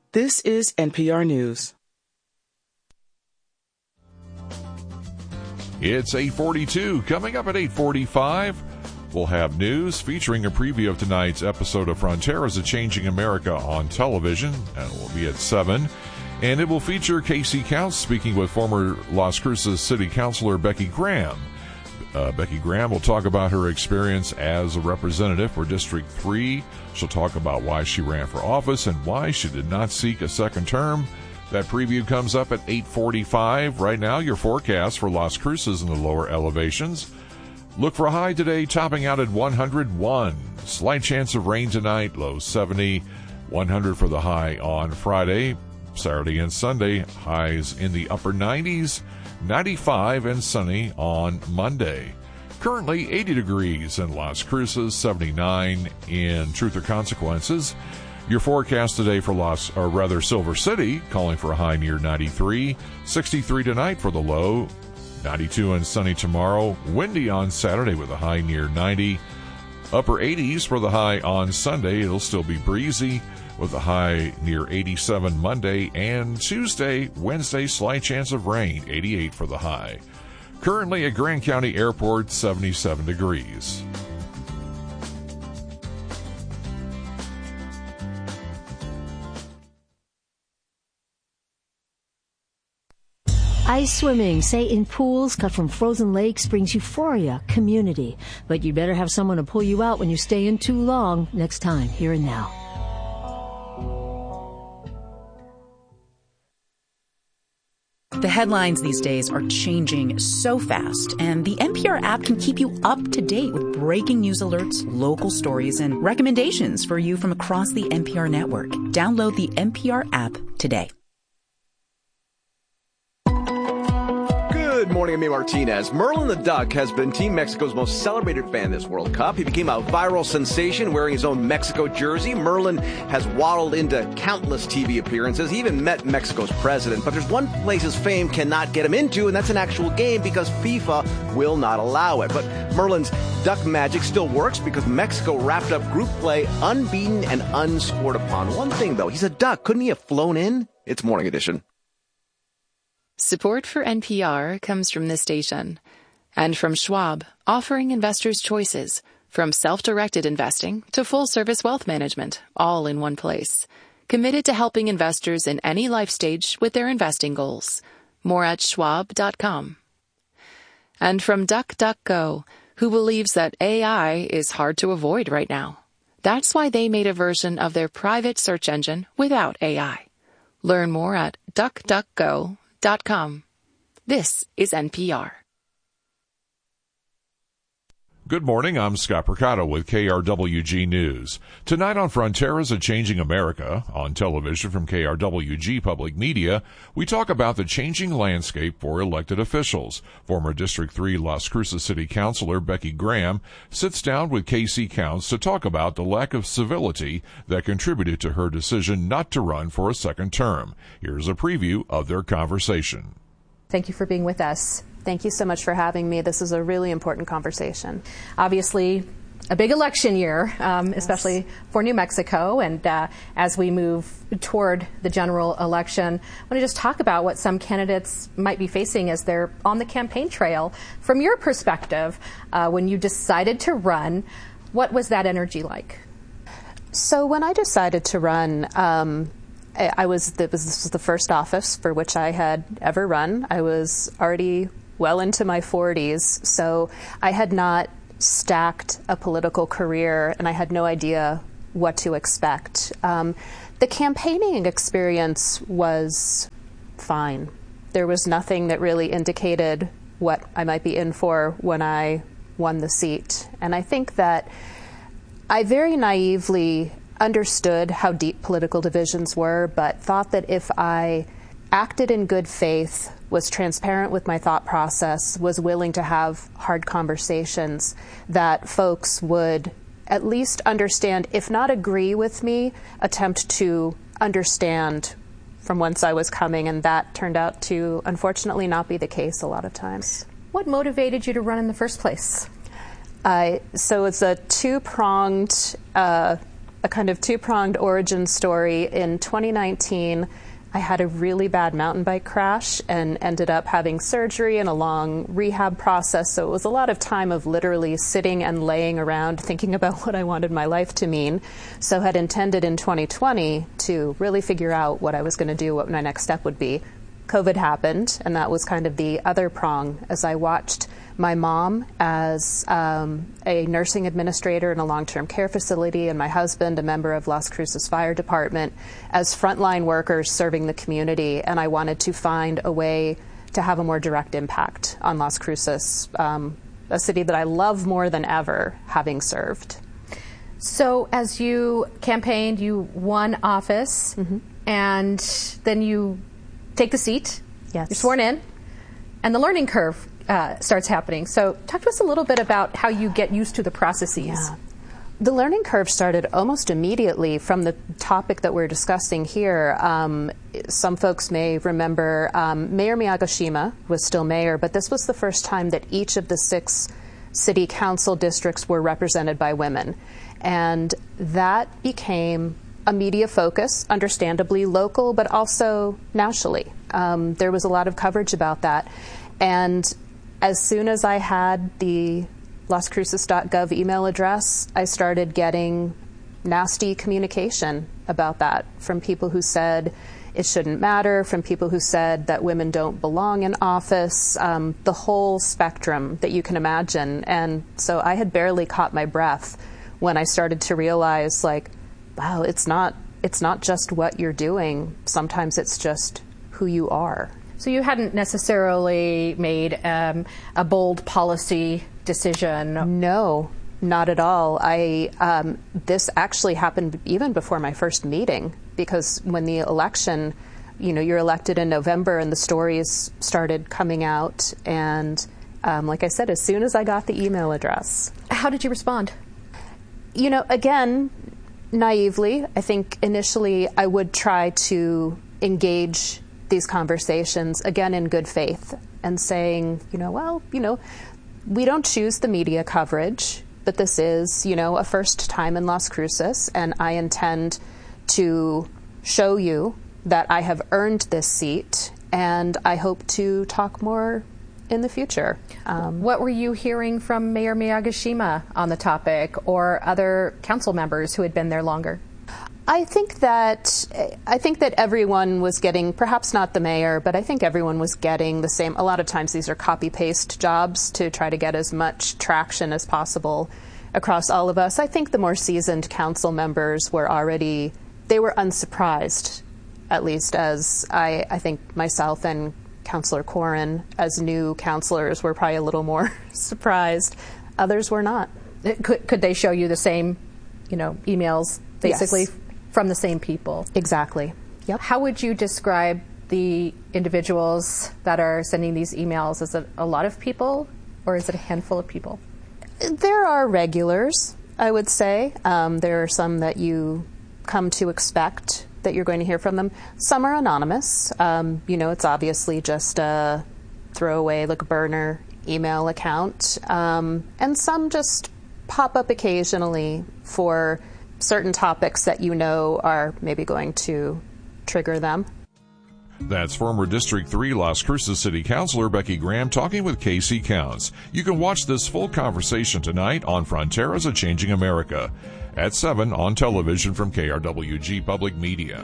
This is NPR News. It's 8:42. Coming up at 8:45, we'll have news featuring a preview of tonight's episode of Frontiers: A Changing America on television, and it will be at 7. And it will feature Casey Counts speaking with former Las Cruces City Councilor Becky Graham. Becky Graham will talk about her experience as a representative for District 3. She'll talk about why she ran for office and why she did not seek a second term. That preview comes up at 8:45. Right now, your forecast for Las Cruces in the lower elevations. Look for a high today topping out at 101. Slight chance of rain tonight, low 70. 100 for the high on Friday. Saturday and Sunday, highs in the upper 90s. 95 and sunny on Monday. Currently 80 degrees in Las Cruces, 79 in Truth or Consequences. Your forecast today for Silver City, calling for a high near 93, 63 tonight for the low, 92 and sunny tomorrow, windy on Saturday with a high near 90, upper 80s for the high on Sunday. It'll still be breezy with a high near 87 Monday, and Tuesday, Wednesday, slight chance of rain, 88 for the high. Currently at Grand County Airport, 77 degrees. Ice swimming, say in pools cut from frozen lakes, brings euphoria, community. But you better have someone to pull you out when you stay in too long. Next time, Here and Now. The headlines these days are changing so fast, and the NPR app can keep you up to date with breaking news alerts, local stories, and recommendations for you from across the NPR network. Download the NPR app today. Good morning, I'm Amy Martinez. Merlin the Duck has been Team Mexico's most celebrated fan this World Cup. He became a viral sensation wearing his own Mexico jersey. Merlin has waddled into countless TV appearances. He even met Mexico's president. But there's one place his fame cannot get him into, and that's an actual game because FIFA will not allow it. But Merlin's duck magic still works because Mexico wrapped up group play unbeaten and unscored upon. One thing, though, he's a duck. Couldn't he have flown in? It's Morning Edition. Support for NPR comes from this station and from Schwab, offering investors choices from self-directed investing to full-service wealth management, all in one place. Committed to helping investors in any life stage with their investing goals. More at schwab.com. And from DuckDuckGo, who believes that AI is hard to avoid right now. That's why they made a version of their private search engine without AI. Learn more at DuckDuckGo.com. This is NPR. Good morning, I'm Scott Percato with KRWG News. Tonight on Frontiers: A Changing America, on television from KRWG Public Media, we talk about the changing landscape for elected officials. Former District 3 Las Cruces City Councilor Becky Graham sits down with Casey Counts to talk about the lack of civility that contributed to her decision not to run for a second term. Here's a preview of their conversation. Thank you for being with us. Thank you so much for having me. This is a really important conversation. Obviously, a big election year, especially for New Mexico. And as we move toward the general election, I want to just talk about what some candidates might be facing as they're on the campaign trail. From your perspective, when you decided to run, what was that energy like? So when I decided to run, this was the first office for which I had ever run. I was already well into my 40s, so I had not stacked a political career, and I had no idea what to expect. The campaigning experience was fine. There was nothing that really indicated what I might be in for when I won the seat. And I think that I very naively understood how deep political divisions were, but thought that if I acted in good faith, was transparent with my thought process, was willing to have hard conversations, that folks would at least understand, if not agree with me, attempt to understand from whence I was coming. And that turned out to, unfortunately, not be the case a lot of times. What motivated you to run in the first place? So it's a two-pronged a kind of two-pronged origin story. In 2019, I had a really bad mountain bike crash and ended up having surgery and a long rehab process. So it was a lot of time of literally sitting and laying around thinking about what I wanted my life to mean. So had intended in 2020 to really figure out what I was going to do, what my next step would be. COVID happened, and that was kind of the other prong as I watched my mom as a nursing administrator in a long-term care facility, and my husband, a member of Las Cruces Fire Department, as frontline workers serving the community. And I wanted to find a way to have a more direct impact on Las Cruces, a city that I love more than ever, having served. So as you campaigned, you won office, and then you take the seat. Yes. You're sworn in, and the learning curve starts happening. So talk to us a little bit about how you get used to the processes. Yeah. The learning curve started almost immediately from the topic that we're discussing here. Some folks may remember Mayor Miyagishima was still mayor, but this was the first time that each of the 6 city council districts were represented by women. And that became a media focus, understandably local, but also nationally. There was a lot of coverage about that. And as soon as I had the LasCruces.gov email address, I started getting nasty communication about that from people who said it shouldn't matter, from people who said that women don't belong in office, the whole spectrum that you can imagine. And so I had barely caught my breath when I started to realize, like, wow, it's not just what you're doing. Sometimes it's just who you are. So you hadn't necessarily made a bold policy decision? No, not at all. This actually happened even before my first meeting, because when the election, you're elected in November and the stories started coming out. And like I said, as soon as I got the email address. How did you respond? Again, naively, I think initially I would try to engage these conversations, again, in good faith, and saying, we don't choose the media coverage, but this is, a first time in Las Cruces, and I intend to show you that I have earned this seat, and I hope to talk more in the future. What were you hearing from Mayor Miyagishima on the topic, or other council members who had been there longer? I think that everyone was getting, perhaps not the mayor, but I think everyone was getting the same. A lot of times these are copy-paste jobs to try to get as much traction as possible across all of us. I think the more seasoned council members were unsurprised, at least, as I think myself and Councillor Corin, as new councillors, were probably a little more surprised. Others were not. Could they show you the same, emails, basically? Yes. From the same people? Exactly. Yep. How would you describe the individuals that are sending these emails? Is it a lot of people, or is it a handful of people? There are regulars, I would say. There are some that you come to expect that you're going to hear from them. Some are anonymous. It's obviously just a throwaway, like a burner email account. And some just pop up occasionally for certain topics that are maybe going to trigger them. That's former District 3 Las Cruces City Councilor Becky Graham talking with KC Counts. You can watch this full conversation tonight on Fronteras: A Changing America at 7 on television from KRWG Public Media.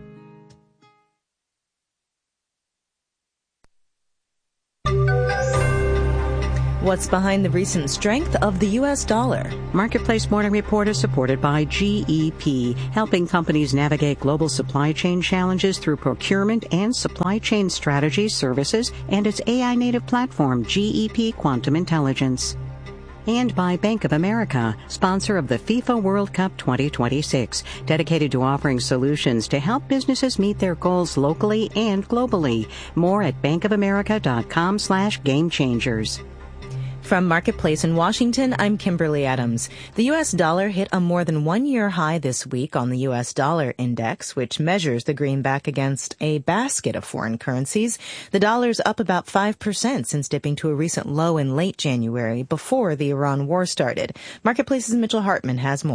What's behind the recent strength of the U.S. dollar? Marketplace Morning Report is supported by GEP, helping companies navigate global supply chain challenges through procurement and supply chain strategy services, and its AI-native platform, GEP Quantum Intelligence. And by Bank of America, sponsor of the FIFA World Cup 2026, dedicated to offering solutions to help businesses meet their goals locally and globally. More at bankofamerica.com/gamechangers. From Marketplace in Washington, I'm Kimberly Adams. The U.S. dollar hit a more than one-year high this week on the U.S. Dollar Index, which measures the greenback against a basket of foreign currencies. The dollar's up about 5% since dipping to a recent low in late January before the Iran war started. Marketplace's Mitchell Hartman has more.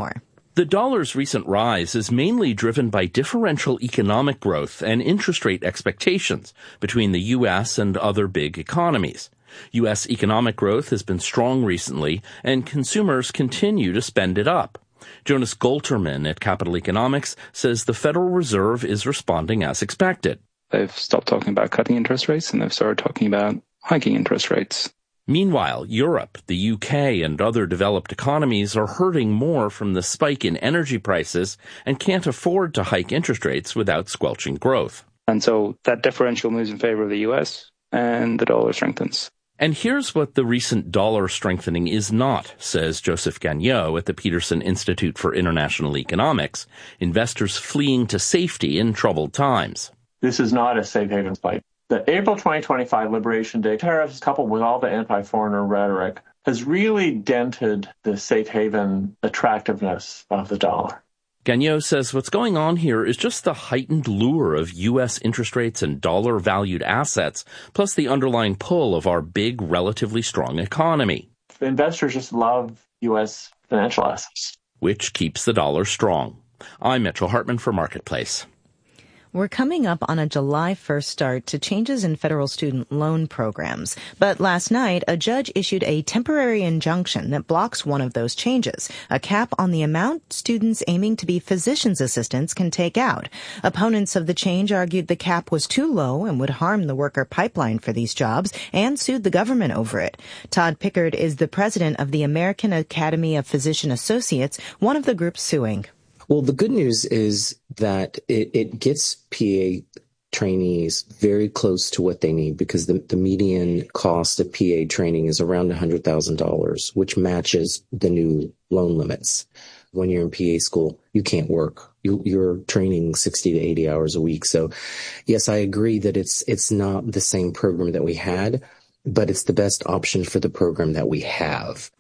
The dollar's recent rise is mainly driven by differential economic growth and interest rate expectations between the U.S. and other big economies. U.S. economic growth has been strong recently, and consumers continue to spend it up. Jonas Golterman at Capital Economics says the Federal Reserve is responding as expected. They've stopped talking about cutting interest rates, and they've started talking about hiking interest rates. Meanwhile, Europe, the UK, and other developed economies are hurting more from the spike in energy prices and can't afford to hike interest rates without squelching growth. And so that differential moves in favor of the US, and the dollar strengthens. And here's what the recent dollar strengthening is not, says Joseph Gagnon at the Peterson Institute for International Economics, investors fleeing to safety in troubled times. This is not a safe haven fight. The April 2025 Liberation Day tariffs, coupled with all the anti-foreigner rhetoric, has really dented the safe haven attractiveness of the dollar. Gagnon says what's going on here is just the heightened lure of U.S. interest rates and dollar-valued assets, plus the underlying pull of our big, relatively strong economy. Investors just love U.S. financial assets, which keeps the dollar strong. I'm Mitchell Hartman for Marketplace. We're coming up on a July 1st start to changes in federal student loan programs. But last night, a judge issued a temporary injunction that blocks one of those changes, a cap on the amount students aiming to be physician's assistants can take out. Opponents of the change argued the cap was too low and would harm the worker pipeline for these jobs and sued the government over it. Todd Pickard is the president of the American Academy of Physician Associates, one of the groups suing. Well, the good news is that it gets PA trainees very close to what they need, because the median cost of PA training is around $100,000, which matches the new loan limits. When you're in PA school, you can't work. You're training 60 to 80 hours a week. So, yes, I agree that it's not the same program that we had, but it's the best option for the program that we have.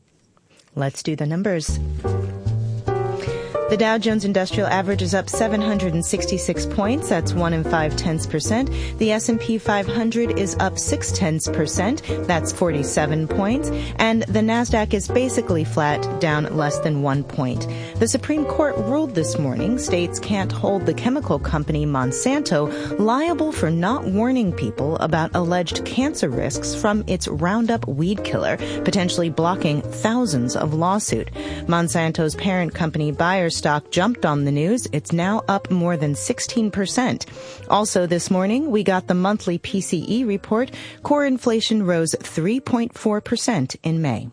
Let's do the numbers. The Dow Jones Industrial Average is up 766 points. That's 1 5/10%. The S&P 500 is up 0.6%. That's 47 points. And the Nasdaq is basically flat, down less than 1 point. The Supreme Court ruled this morning states can't hold the chemical company Monsanto liable for not warning people about alleged cancer risks from its Roundup weed killer, potentially blocking thousands of lawsuits. Monsanto's parent company Bayer stock jumped on the news. It's now up more than 16%. Also this morning, we got the monthly PCE report. Core inflation rose 3.4% in May.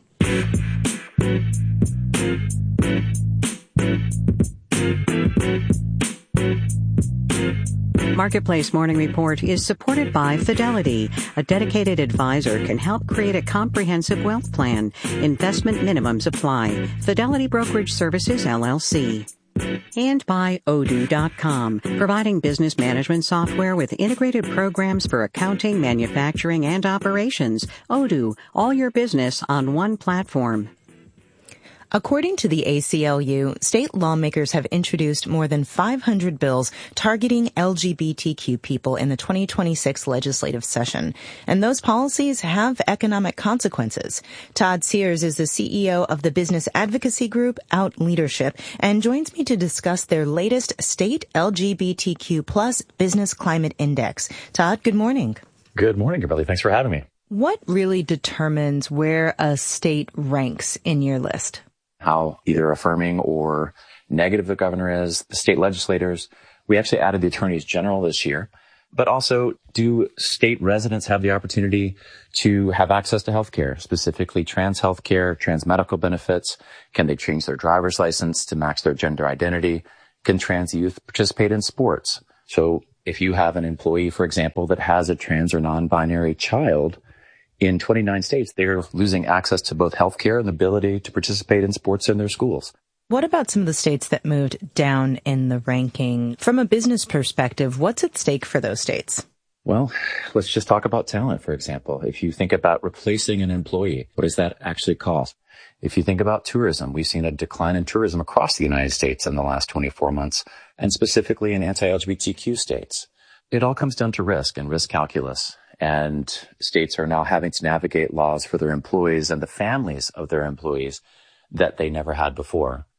Marketplace Morning Report is supported by Fidelity. A dedicated advisor can help create a comprehensive wealth plan. Investment minimums apply. Fidelity Brokerage Services, LLC. And by Odoo.com, providing business management software with integrated programs for accounting, manufacturing, and operations. Odoo, all your business on one platform. According to the ACLU, state lawmakers have introduced more than 500 bills targeting LGBTQ people in the 2026 legislative session. And those policies have economic consequences. Todd Sears is the CEO of the business advocacy group Out Leadership and joins me to discuss their latest state LGBTQ plus business climate index. Todd, good morning. Good morning, Kimberly. Thanks for having me. What really determines where a state ranks in your list? How either affirming or negative the governor is, the state legislators. We actually added the attorneys general this year, but also, do state residents have the opportunity to have access to health care, specifically trans health care, trans medical benefits? Can they change their driver's license to match their gender identity? Can trans youth participate in sports? So if you have an employee, for example, that has a trans or non-binary child, in 29 states, they're losing access to both health care and the ability to participate in sports in their schools. What about some of the states that moved down in the ranking? From a business perspective, what's at stake for those states? Well, let's just talk about talent, for example. If you think about replacing an employee, what does that actually cost? If you think about tourism, we've seen a decline in tourism across the United States in the last 24 months, and specifically in anti-LGBTQ states. It all comes down to risk and risk calculus. And states are now having to navigate laws for their employees and the families of their employees that they never had before.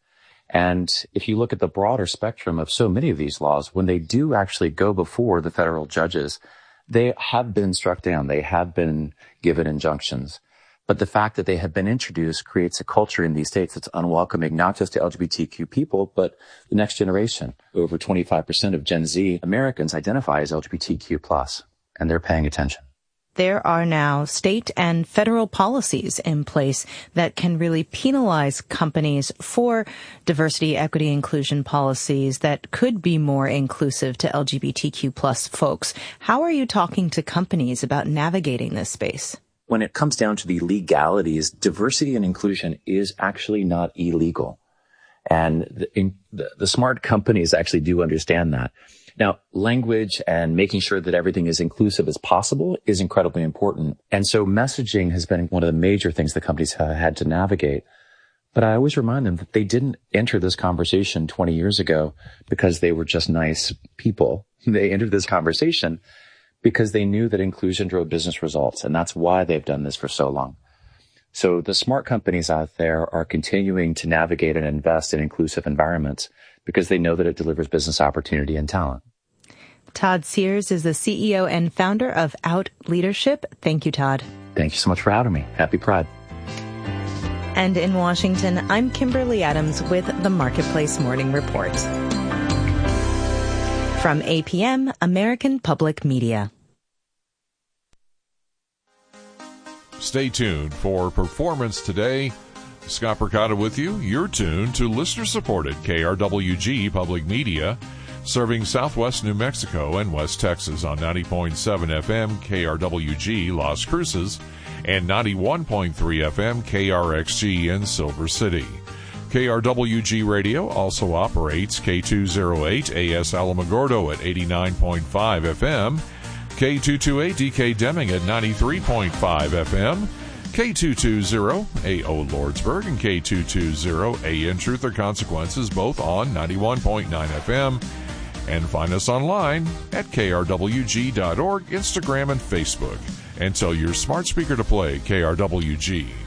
And if you look at the broader spectrum of so many of these laws, when they do actually go before the federal judges, they have been struck down. They have been given injunctions. But the fact that they have been introduced creates a culture in these states that's unwelcoming, not just to LGBTQ people, but the next generation. Over 25% of Gen Z Americans identify as LGBTQ+, and they're paying attention. There are now state and federal policies in place that can really penalize companies for diversity, equity, inclusion policies that could be more inclusive to LGBTQ+ folks. How are you talking to companies about navigating this space? When it comes down to the legalities, diversity and inclusion is actually not illegal. And the smart companies actually do understand that. Now, language and making sure that everything is inclusive as possible is incredibly important. And so messaging has been one of the major things that companies have had to navigate. But I always remind them that they didn't enter this conversation 20 years ago because they were just nice people. They entered this conversation because they knew that inclusion drove business results. And that's why they've done this for so long. So the smart companies out there are continuing to navigate and invest in inclusive environments because they know that it delivers business opportunity and talent. Todd Sears is the CEO and founder of Out Leadership. Thank you, Todd. Thank you so much for having me. Happy Pride. And in Washington, I'm Kimberly Adams with the Marketplace Morning Report. From APM, American Public Media. Stay tuned for Performance Today. Scott Percotta with you. You're tuned to listener-supported KRWG Public Media, serving Southwest New Mexico and West Texas on 90.7 FM KRWG Las Cruces and 91.3 FM KRXG in Silver City. KRWG Radio also operates K208 AS Alamogordo at 89.5 FM, K228 DK Deming at 93.5 FM, K220 AO Lordsburg and K220 AN Truth or Consequences, both on 91.9 FM. And find us online at krwg.org, Instagram, and Facebook. And tell your smart speaker to play KRWG.